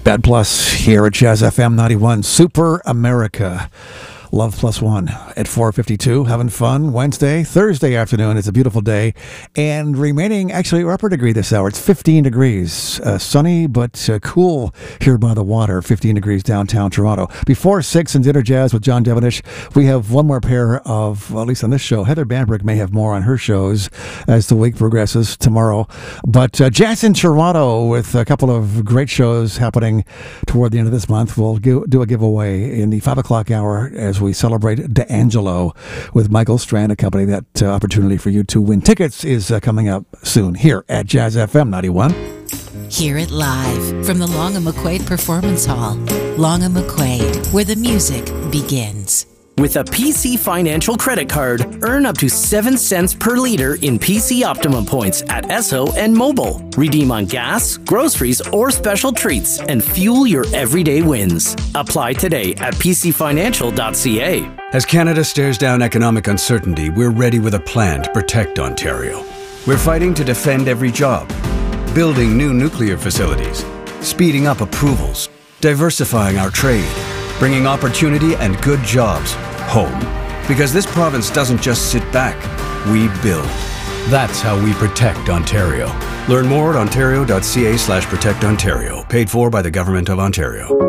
Bad Plus here at Jazz FM 91. Super America. Love Plus One at 4:52. Having fun. Thursday afternoon. It's a beautiful day. And remaining, actually, upper degree this hour. It's 15 degrees. Sunny, but cool here by the water. 15 degrees downtown Toronto. Before 6 in Dinner Jazz with John Devonish, we have one more pair of, well, at least on this show. Heather Bambrick may have more on her shows as the week progresses tomorrow. But Jazz in Toronto with a couple of great shows happening toward the end of this month. We'll do a giveaway in the 5 o'clock hour as we celebrate D'Angelo with Michael Strand, accompanying that opportunity for you to win tickets is coming up soon here at Jazz FM 91. Hear it live from the Long and McQuaid Performance Hall. Long and McQuaid, where the music begins. With a PC Financial credit card, earn up to 7 cents per liter in PC Optimum points at Esso and Mobile. Redeem on gas, groceries, or special treats and fuel your everyday wins. Apply today at pcfinancial.ca. As Canada stares down economic uncertainty, we're ready with a plan to protect Ontario. We're fighting to defend every job, building new nuclear facilities, speeding up approvals, diversifying our trade, bringing opportunity and good jobs home. Because this province doesn't just sit back, we build. That's how we protect Ontario. Learn more at ontario.ca/protectontario. Paid for by the Government of Ontario.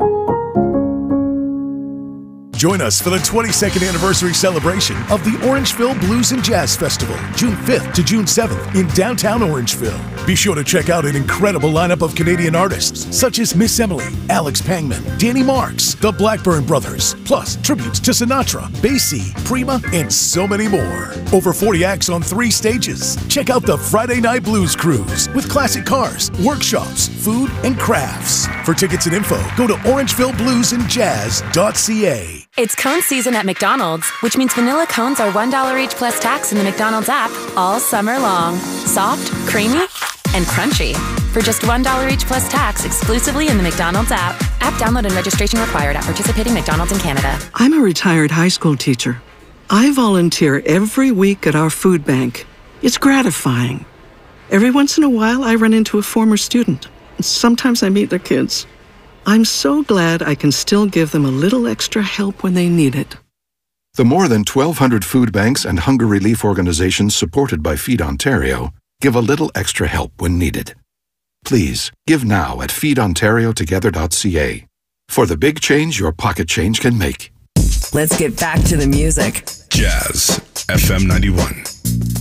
Join us for the 22nd anniversary celebration of the Orangeville Blues and Jazz Festival, June 5th to June 7th in downtown Orangeville. Be sure to check out an incredible lineup of Canadian artists such as Miss Emily, Alex Pangman, Danny Marks, the Blackburn Brothers, plus tributes to Sinatra, Basie, Prima, and so many more. Over 40 acts on 3 stages. Check out the Friday Night Blues Cruise with classic cars, workshops, food, and crafts. For tickets and info, go to orangevillebluesandjazz.ca. It's cone season at McDonald's, which means vanilla cones are $1 each plus tax in the McDonald's app all summer long. Soft, creamy, and crunchy. For just $1 each plus tax exclusively in the McDonald's app. App download and registration required at participating McDonald's in Canada. I'm a retired high school teacher. I volunteer every week at our food bank. It's gratifying. Every once in a while, I run into a former student. Sometimes I meet their kids. I'm so glad I can still give them a little extra help when they need it. The more than 1,200 food banks and hunger relief organizations supported by Feed Ontario give a little extra help when needed. Please, give now at feedontariotogether.ca for the big change your pocket change can make. Let's get back to the music. Jazz FM 91.